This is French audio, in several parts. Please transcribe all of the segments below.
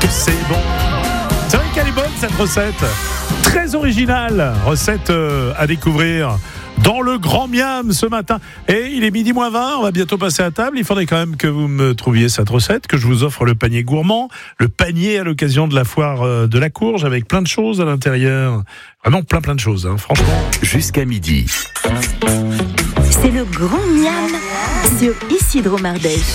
c'est bon. C'est vrai qu'elle est bonne cette recette. Très originale. Recette à découvrir dans le Grand Miam ce matin. Et il est 12h20, on va bientôt passer à table. Il faudrait quand même que vous me trouviez cette recette, que je vous offre le panier gourmand, le panier à l'occasion de la foire de la Courge avec plein de choses à l'intérieur. Vraiment plein de choses, hein, franchement. Jusqu'à midi. C'est le Grand Miam sur Isidro Mardèche.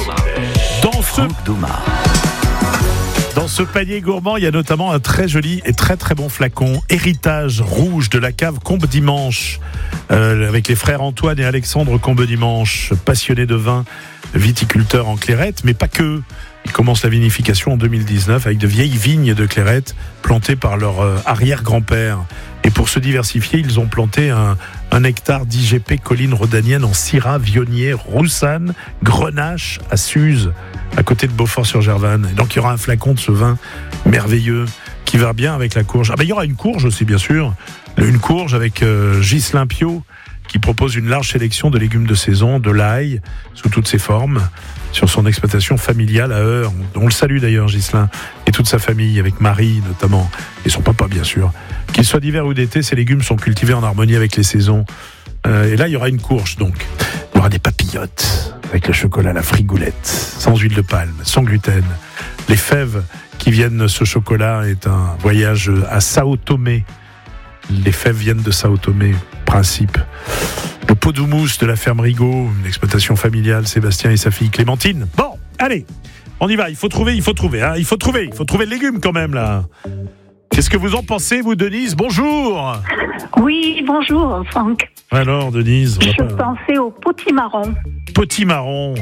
Dans ce panier gourmand, il y a notamment un très joli et très bon flacon Héritage rouge de la cave Combe-Dimanche, avec les frères Antoine et Alexandre Combe-Dimanche, passionnés de vin, viticulteurs en Clairette, mais pas que. Ils commencent la vinification en 2019 avec de vieilles vignes de Clairette plantées par leur arrière-grand-père. Et pour se diversifier, ils ont planté un hectare d'IGP colline rhodanienne en Syrah, Vionnier, Roussanne, Grenache, à Suse, à côté de Beaufort-sur-Gervanne. Et donc il y aura un flacon de ce vin merveilleux qui va bien avec la courge. Il y aura une courge aussi, bien sûr. Une courge avec Ghislain Piot, qui propose une large sélection de légumes de saison, de l'ail, sous toutes ses formes, sur son exploitation familiale à Heure. On le salue d'ailleurs, Ghislain, et toute sa famille, avec Marie notamment, et son papa bien sûr. Qu'il soit d'hiver ou d'été, ces légumes sont cultivés en harmonie avec les saisons. Et là, il y aura une courge, donc. Il y aura des papillotes, avec le chocolat à la frigoulette, sans huile de palme, sans gluten. Les fèves qui viennent de ce chocolat est un voyage à Sao Tomé. Les fèves viennent de Sao Tomé, principe. Le pot d'houmous de la ferme Rigaud, une exploitation familiale, Sébastien et sa fille Clémentine. Bon, allez, on y va, il faut trouver, hein, il faut trouver le légume quand même, là. Qu'est-ce que vous en pensez, vous, Denise ? Bonjour. Oui, bonjour, Franck. Alors, Denise, je pensais au potimarron. Potimarron.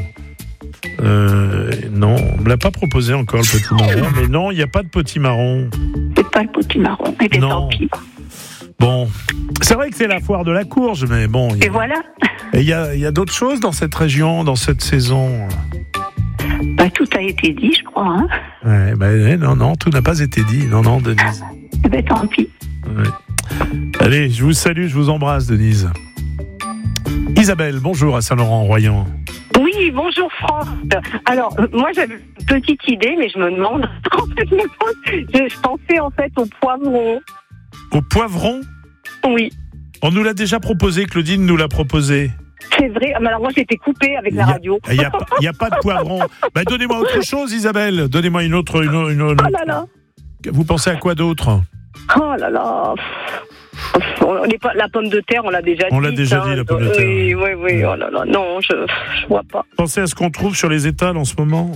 Non, on me l'a pas proposé encore, le potimarron. Mais non, il n'y a pas de potimarron. C'est pas le potimarron, mais tant pis. Bon, c'est vrai que c'est la foire de la Courge, mais bon. Et voilà. Et il y a d'autres choses dans cette région, dans cette saison. Tout a été dit, je crois. Hein. Ouais, non, tout n'a pas été dit. Non, Denise. Tant pis. Ouais. Allez, je vous salue, je vous embrasse, Denise. Isabelle, bonjour à Saint-Laurent-en-Royan. Oui, bonjour Franck. Alors, moi j'avais une petite idée, mais je me demande, je pensais en fait au poivron. Au poivron ? Oui. On nous l'a déjà proposé, Claudine nous l'a proposé. C'est vrai, mais alors moi j'ai été coupée avec la radio. Il n'y a pas de poivron. Donnez-moi autre chose, Isabelle. Donnez-moi une autre. Oh là là. Vous pensez à quoi d'autre ? Oh là là. La pomme de terre, on l'a déjà dit. On l'a déjà dit, la pomme de terre. Oui. Oh là là. Non, je vois pas. Pensez à ce qu'on trouve sur les étals en ce moment.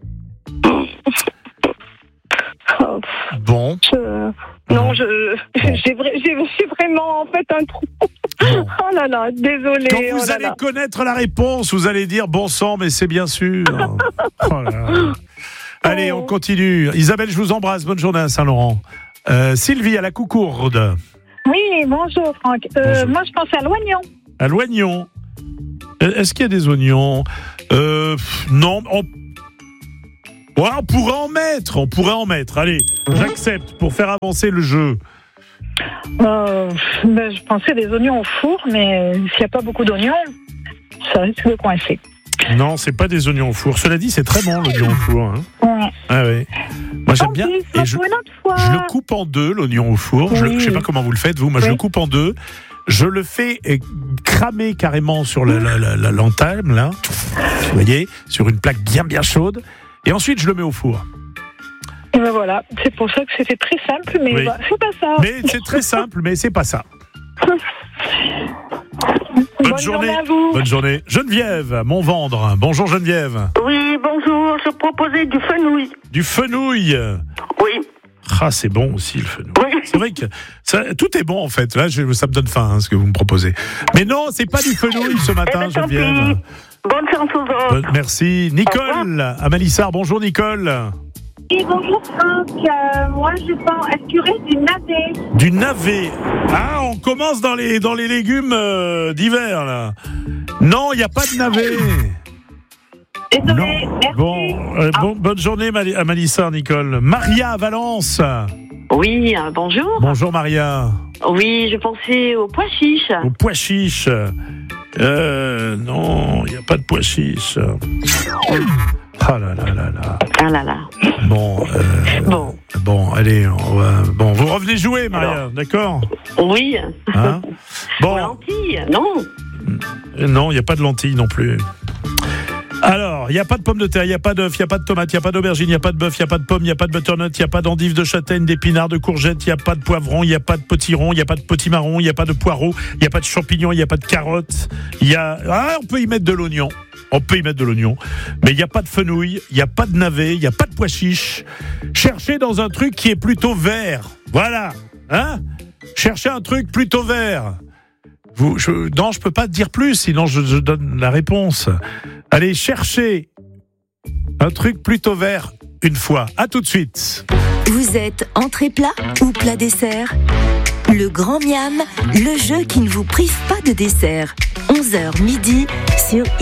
Bon. Non, j'ai vraiment en fait un trou. Bon. Oh là là, désolé. Quand vous allez connaître la réponse, vous allez dire bon sang, mais c'est bien sûr. Oh là là. Allez, on continue. Isabelle, je vous embrasse. Bonne journée à Saint-Laurent. Sylvie à la Coucourde. Oui, bonjour Franck. Bonjour. Moi je pensais à l'oignon. À l'oignon. Est-ce qu'il y a des oignons ? Non. On pourrait en mettre. Allez, j'accepte pour faire avancer le jeu. Je pensais des oignons au four, mais s'il n'y a pas beaucoup d'oignons, ça risque de coincer. Non, c'est pas des oignons au four. Cela dit, c'est très bon l'oignon au four. Hein. Ouais. Ah oui. Moi j'aime bien. Et je le coupe en deux, l'oignon au four. Oui. Je ne sais pas comment vous le faites, vous. Moi, je le coupe en deux. Je le fais cramer carrément sur l'entame, là. Vous voyez, sur une plaque bien chaude. Et ensuite, je le mets au four. Et ben voilà, c'est pour ça que c'était très simple, mais oui. C'est pas ça. Mais c'est très simple, mais c'est pas ça. Bonne journée à vous. Bonne journée. Geneviève, Montvendre. Bonjour Geneviève. Oui, bonjour. Je proposais du fenouil. Du fenouil. Oui. Ah, c'est bon aussi le fenouil. Oui. C'est vrai que tout est bon en fait. Là, ça me donne faim ce que vous me proposez. Mais non, c'est pas du fenouil ce matin, Geneviève. Bonne chance aux autres. Merci. Nicole, à Malissard. Bonjour Nicole. Oui, bonjour Franck. Moi je pense assurer du navet. Du navet. Ah, on commence dans les légumes d'hiver là. Non, il n'y a pas de navet. Désolée, merci. Bon, bonne journée à Malissard, Nicole. Maria à Valence. Oui, bonjour. Bonjour Maria. Oui, je pensais aux pois chiches. Aux pois chiches. Non, il n'y a pas de pois chiches. Ah là là là là. Ah là là. Bon. Bon, allez, bon, vous revenez jouer, Maria, alors, d'accord? Oui. Hein? Bon. Lentilles, non? Non, il n'y a pas de lentilles non plus. Alors, il n'y a pas de pommes de terre, il n'y a pas d'œufs, il n'y a pas de tomates, il n'y a pas d'aubergine, il n'y a pas de bœuf, il n'y a pas de pommes, il n'y a pas de butternut, il n'y a pas d'endives, de châtaignes, d'épinards, de courgettes, il n'y a pas de poivrons, il n'y a pas de potiron, il n'y a pas de potimarron, il n'y a pas de poireaux, il n'y a pas de champignons, il n'y a pas de carottes. On peut y mettre de l'oignon. On peut y mettre de l'oignon. Mais il n'y a pas de fenouil, il n'y a pas de navet, il n'y a pas de pois chiche. Cherchez dans un truc qui est plutôt vert. Voilà. Hein? Cherchez un truc plutôt vert. Non, je peux pas te dire plus, sinon je donne la réponse. Allez, cherchez un truc plutôt vert une fois. À tout de suite. Vous êtes entrée plat ou plat dessert? Le Grand Miam, le jeu qui ne vous prive pas de dessert. 11h midi sur